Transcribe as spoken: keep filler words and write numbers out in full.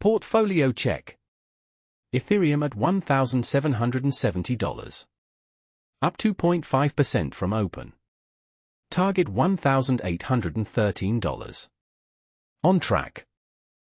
Portfolio check. Ethereum at one thousand seven hundred seventy dollars. Up two point five percent from open. Target one thousand eight hundred thirteen dollars. On track.